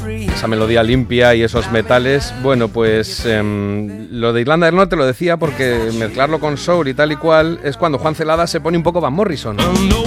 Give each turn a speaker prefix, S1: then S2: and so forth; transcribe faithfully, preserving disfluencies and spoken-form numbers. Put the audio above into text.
S1: esa melodía limpia y esos metales. Bueno, pues eh, lo de Irlanda del Norte lo decía porque mezclarlo con soul y tal y cual es cuando Juan Celada se pone un poco Van Morrison.